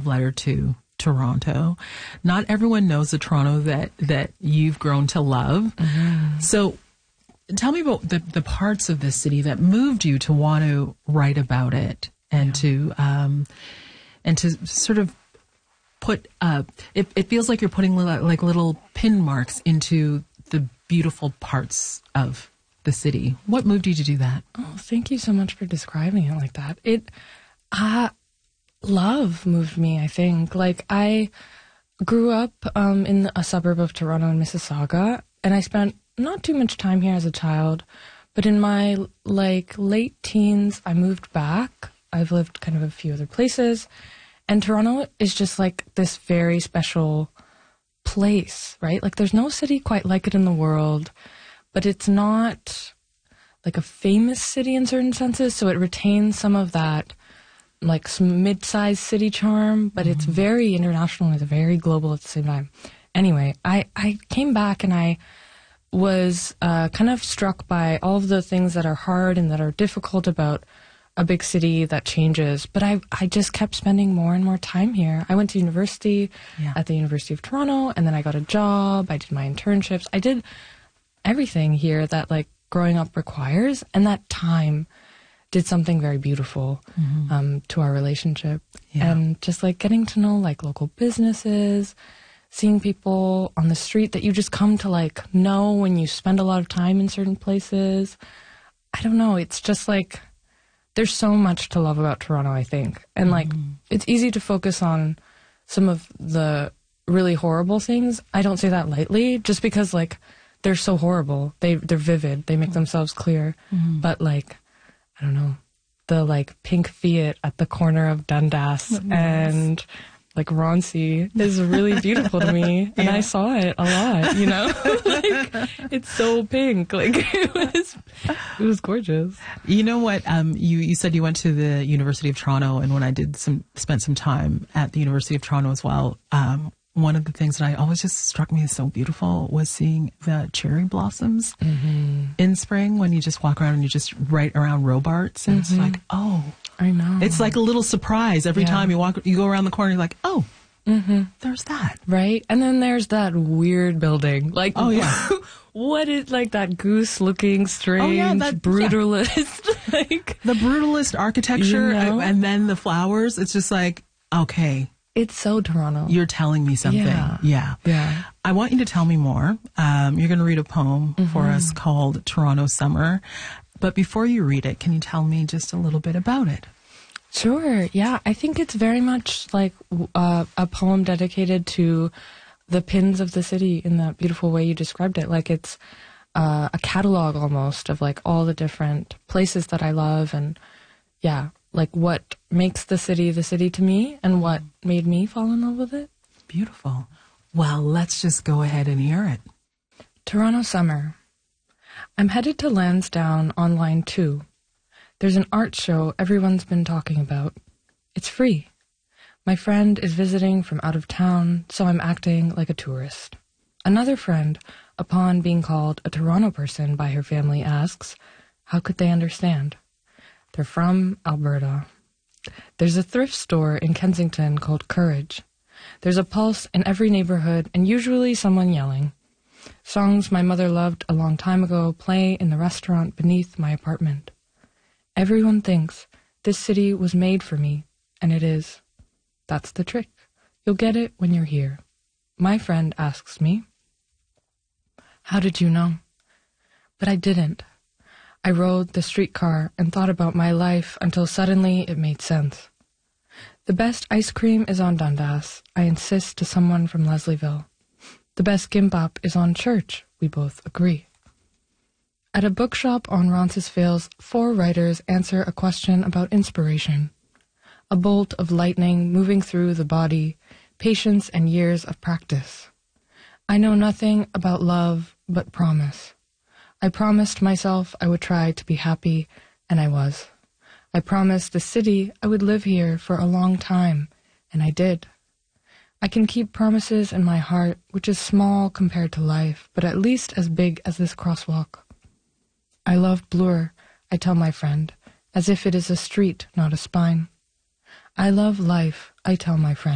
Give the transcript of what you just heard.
love letter to Toronto. Not everyone knows the Toronto that you've grown to love. Mm-hmm. So tell me about the parts of this city that moved you to want to write about it and to sort of put it feels like you're putting like little pin marks into the beautiful parts of the city. What moved you to do that? Oh, thank you so much for describing it like that. Love moved me, I think. Like, I grew up in a suburb of Toronto in Mississauga, and I spent not too much time here as a child, but in my late teens, I moved back. I've lived kind of a few other places, and Toronto is just like this very special place, right? Like, there's no city quite like it in the world, but it's not like a famous city in certain senses, so it retains some of that like some mid-sized city charm, but it's very international and it's very global at the same time. Anyway, I came back and I was kind of struck by all of the things that are hard and that are difficult about a big city that changes. But I just kept spending more and more time here. I went to university at the University of Toronto, and then I got a job. I did my internships. I did everything here that like growing up requires, and that time did something very beautiful to our relationship. Yeah. And just like getting to know like local businesses, seeing people on the street that you just come to like know when you spend a lot of time in certain places. I don't know. It's just like there's so much to love about Toronto, I think. And like it's easy to focus on some of the really horrible things. I don't say that lightly just because like they're so horrible. They're vivid. They make themselves clear. But like, I don't know, the like pink Fiat at the corner of Dundas and like Roncy is really beautiful to me. And I saw it a lot, you know, like it's so pink. Like it was gorgeous. You know what? You said you went to the University of Toronto, and when I did spent some time at the University of Toronto as well, one of the things that I always just struck me as so beautiful was seeing the cherry blossoms in spring when you just walk around and you just right around Robarts. And it's like, oh, I know. It's like a little surprise every time you go around the corner, you're like, oh, there's that. Right. And then there's that weird building. Like, oh, yeah. What is like that goose looking strange brutalist? Like the brutalist architecture, you know? And then the flowers. It's just like, okay. It's so Toronto. You're telling me something. Yeah. I want you to tell me more. You're going to read a poem for us called Toronto Summer. But before you read it, can you tell me just a little bit about it? Sure. Yeah. I think it's very much like a poem dedicated to the pins of the city in that beautiful way you described it. Like it's a catalog almost of like all the different places that I love and like what makes the city to me and what made me fall in love with it. Beautiful. Well, let's just go ahead and hear it. Toronto Summer. I'm headed to Lansdowne on line 2. There's an art show everyone's been talking about. It's free. My friend is visiting from out of town, so I'm acting like a tourist. Another friend, upon being called a Toronto person by her family, asks, how could they understand? They're from Alberta. There's a thrift store in Kensington called Courage. There's a pulse in every neighborhood and usually someone yelling. Songs my mother loved a long time ago play in the restaurant beneath my apartment. Everyone thinks this city was made for me, and it is. That's the trick. You'll get it when you're here. My friend asks me, how did you know? But I didn't. I rode the streetcar and thought about my life until suddenly it made sense. The best ice cream is on Dundas, I insist to someone from Leslieville. The best gimbap is on Church, we both agree. At a bookshop on Roncesvalles, 4 writers answer a question about inspiration. A bolt of lightning moving through the body, patience and years of practice. I know nothing about love but promise. I promised myself I would try to be happy, and I was. I promised the city I would live here for a long time, and I did. I can keep promises in my heart, which is small compared to life, but at least as big as this crosswalk. I love Bloor, I tell my friend, as if it is a street, not a spine. I love life, I tell my friend.